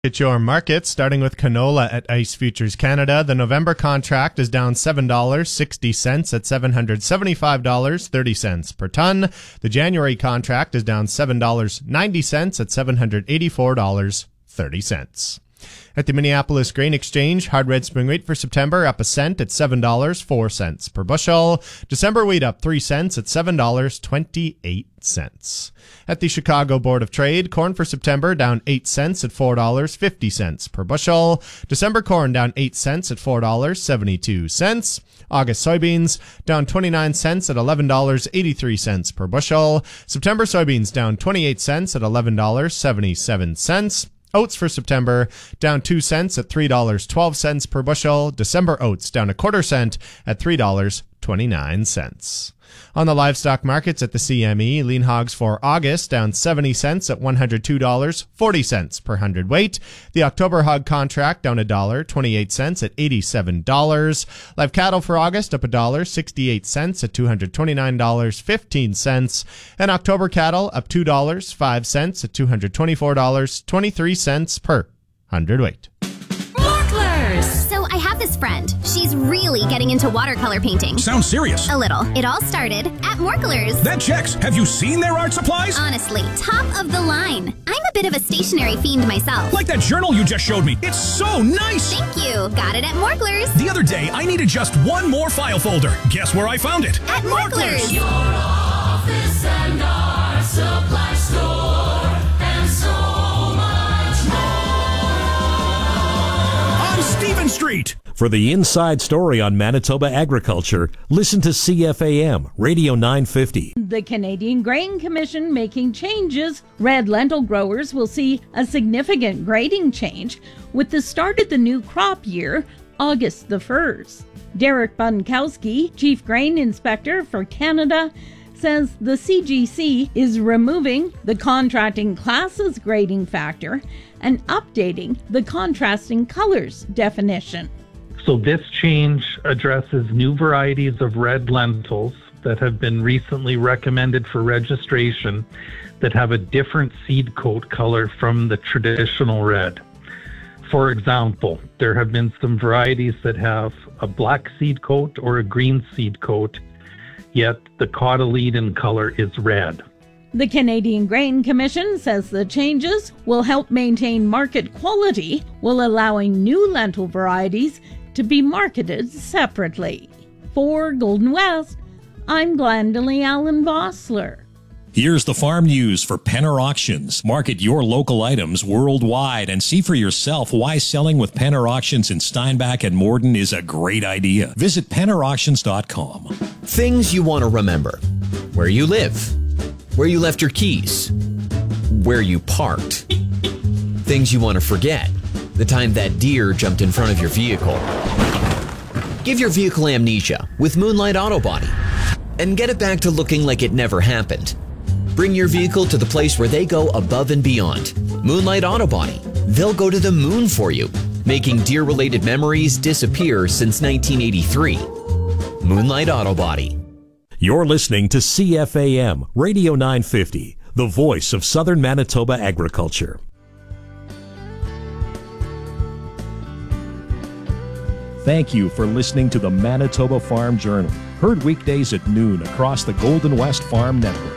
At your market, starting with canola at Ice Futures Canada, the November contract is down $7.60 at $775.30 per ton. The January contract is down $7.90 at $784.30. At the Minneapolis Grain Exchange, hard red spring wheat for September up a cent at $7.04 per bushel. December wheat up 3 cents at $7.28. At the Chicago Board of Trade, corn for September down 8 cents at $4.50 per bushel. December corn down 8 cents at $4.72. August soybeans down 29 cents at $11.83 per bushel. September soybeans down 28 cents at $11.77. Oats for September down 2 cents at $3.12 per bushel. December oats down a quarter cent at $3.29. On the livestock markets at the CME, lean hogs for August down 70 cents at $102.40 per hundredweight. The October hog contract down $1.28 at $87. Live cattle for August up $1.68 at $229.15. And October cattle up $2.05 at $224.23 per hundredweight. So I have this friend. She's really getting into watercolor painting. Sounds serious. A little. It all started at Morklers. That checks. Have you seen their art supplies? Honestly, top of the line. I'm a bit of a stationery fiend myself. Like that journal you just showed me. It's so nice. Thank you. Got it at Morklers. The other day, I needed just one more file folder. Guess where I found it? At Morklers. Your office and art supply store and so much more. On Stephen Street. For the inside story on Manitoba agriculture, listen to CFAM Radio 950. The Canadian Grain Commission making changes. Red lentil growers will see a significant grading change with the start of the new crop year, August the 1st. Derek Bunkowski, Chief Grain Inspector for Canada, says the CGC is removing the contrasting classes grading factor and updating the contrasting colors definition. So this change addresses new varieties of red lentils that have been recently recommended for registration that have a different seed coat color from the traditional red. For example, there have been some varieties that have a black seed coat or a green seed coat, yet the cotyledon color is red. The Canadian Grain Commission says the changes will help maintain market quality while allowing new lentil varieties to be marketed separately. For Golden West, I'm Glendalee Allen Vossler. Here's the farm news for Penner Auctions. Market your local items worldwide and see for yourself why selling with Penner Auctions in Steinbach and Morden is a great idea. Visit PennerAuctions.com. Things you want to remember. Where you live. Where you left your keys. Where you parked. Things you want to forget. The time that deer jumped in front of your vehicle. Give your vehicle amnesia with Moonlight Auto Body and get it back to looking like it never happened. Bring your vehicle to the place where they go above and beyond. Moonlight Auto Body. They'll go to the moon for you, making deer-related memories disappear since 1983. Moonlight Auto Body. You're listening to CFAM Radio 950, the voice of Southern Manitoba agriculture. Thank you for listening to the Manitoba Farm Journal, heard weekdays at noon across the Golden West Farm Network.